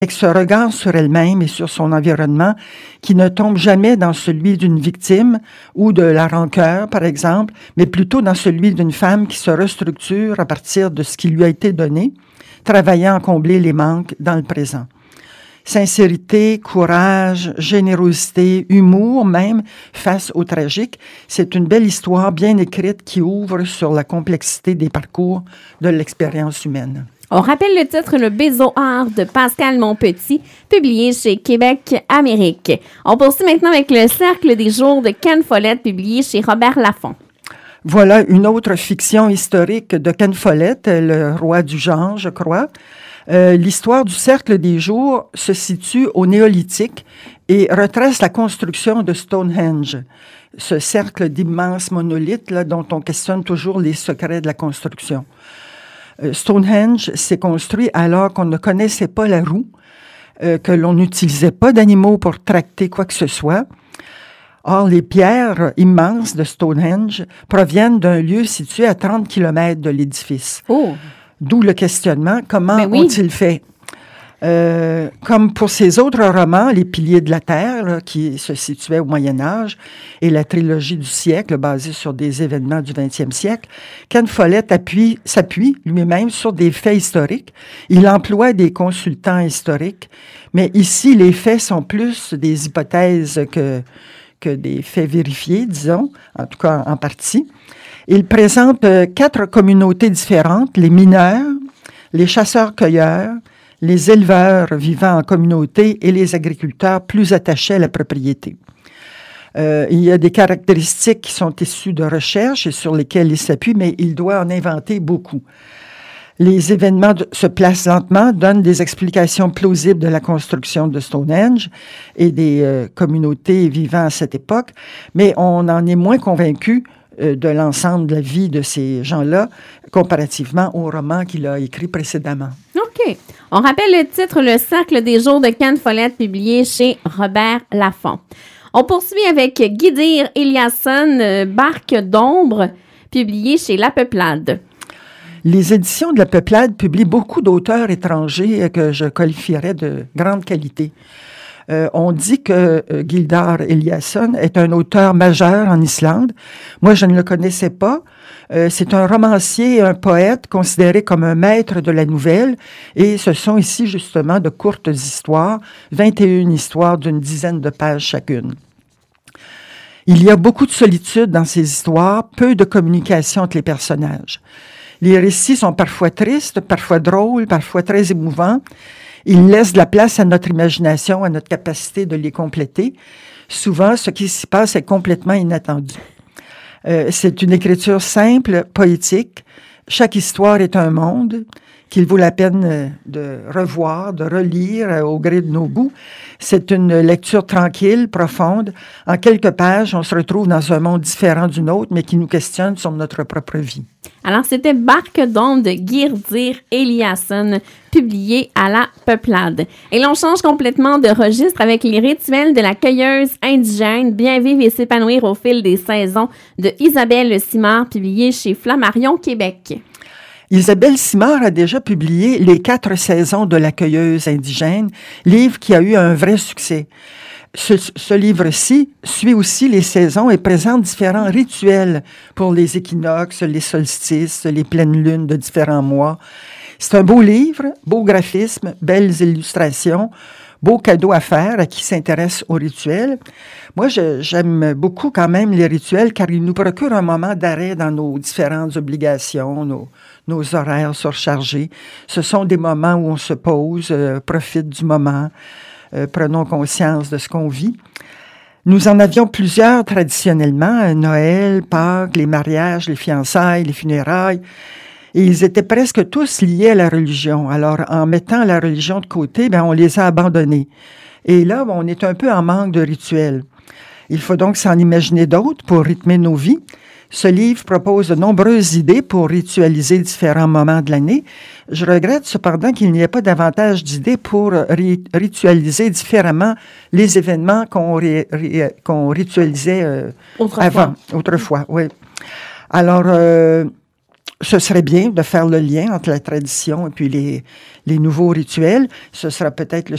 avec ce regard sur elle-même et sur son environnement qui ne tombe jamais dans celui d'une victime ou de la rancœur, par exemple, mais plutôt dans celui d'une femme qui se restructure à partir de ce qui lui a été donné, travaillant à combler les manques dans le présent. Sincérité, courage, générosité, humour même face au tragique, c'est une belle histoire bien écrite qui ouvre sur la complexité des parcours de l'expérience humaine. On rappelle le titre Le Bézoard de Pascal Monpetit, publié chez Québec Amérique. On poursuit maintenant avec Le Cercle des jours de Ken Follett, publié chez Robert Laffont. Voilà une autre fiction historique de Ken Follett, le roi du genre, je crois. L'histoire du Cercle des jours se situe au Néolithique et retrace la construction de Stonehenge, ce cercle d'immenses monolithes là, dont on questionne toujours les secrets de la construction. Stonehenge s'est construit alors qu'on ne connaissait pas la roue, que l'on n'utilisait pas d'animaux pour tracter quoi que ce soit. Or, les pierres immenses de Stonehenge proviennent d'un lieu situé à 30 km de l'édifice. Oh! D'où le questionnement, comment ont-ils fait? Comme pour ses autres romans, Les Piliers de la Terre, là, qui se situaient au Moyen Âge, et la trilogie du siècle, basée sur des événements du 20e siècle, Ken Follett s'appuie lui-même sur des faits historiques. Il emploie des consultants historiques, mais ici, les faits sont plus des hypothèses que des faits vérifiés, disons, en tout cas en partie. Il présente 4 communautés différentes, les mineurs, les chasseurs-cueilleurs, les éleveurs vivant en communauté et les agriculteurs plus attachés à la propriété. Il y a des caractéristiques qui sont issues de recherches et sur lesquelles il s'appuie, mais il doit en inventer beaucoup. Les événements se placent lentement, donnent des explications plausibles de la construction de Stonehenge et des communautés vivant à cette époque, mais on en est moins convaincu de l'ensemble de la vie de ces gens-là comparativement au roman qu'il a écrit précédemment. OK. On rappelle le titre Le Cercle des jours de Ken Follett, publié chez Robert Laffont. On poursuit avec Guidir Eliasson, Barque d'ombre, publié chez La Peuplade. Les éditions de La Peuplade publient beaucoup d'auteurs étrangers que je qualifierais de grande qualité. On dit que Guidir Eliasson est un auteur majeur en Islande. Moi, je ne le connaissais pas. C'est un romancier et un poète considéré comme un maître de la nouvelle. Et ce sont ici, justement, de courtes histoires, 21 histoires d'une dizaine de pages chacune. Il y a beaucoup de solitude dans ces histoires, peu de communication entre les personnages. Les récits sont parfois tristes, parfois drôles, parfois très émouvants. Ils laissent de la place à notre imagination, à notre capacité de les compléter. Souvent, ce qui s'y passe est complètement inattendu. C'est une écriture simple, poétique. Chaque histoire est un monde qu'il vaut la peine de revoir, de relire au gré de nos goûts. C'est une lecture tranquille, profonde. En quelques pages, on se retrouve dans un monde différent du nôtre, mais qui nous questionne sur notre propre vie. Alors, c'était Barque d'ombre de Guidir Eliasson, publié à La Peuplade. Et l'on change complètement de registre avec les rituels de la cueilleuse indigène, Bien vivre et s'épanouir au fil des saisons, de Isabelle Simard, publié chez Flammarion, Québec. Isabelle Simard a déjà publié Les 4 saisons de la cueilleuse indigène, livre qui a eu un vrai succès. Ce livre-ci suit aussi les saisons et présente différents rituels pour les équinoxes, les solstices, les pleines lunes de différents mois. C'est un beau livre, beau graphisme, belles illustrations, beau cadeau à faire à qui s'intéresse aux rituels. Moi, j'aime beaucoup quand même les rituels car ils nous procurent un moment d'arrêt dans nos différentes obligations, nos horaires surchargés. Ce sont des moments où on se pose, profite du moment, prenons conscience de ce qu'on vit. Nous en avions plusieurs traditionnellement, Noël, Pâques, les mariages, les fiançailles, les funérailles. Et ils étaient presque tous liés à la religion. Alors, en mettant la religion de côté, on les a abandonnés. Et là, on est un peu en manque de rituels. Il faut donc s'en imaginer d'autres pour rythmer nos vies. Ce livre propose de nombreuses idées pour ritualiser différents moments de l'année. Je regrette cependant qu'il n'y ait pas davantage d'idées pour ritualiser différemment les événements qu'on ritualisait autrefois. Oui. Alors, ce serait bien de faire le lien entre la tradition et puis les nouveaux rituels. Ce sera peut-être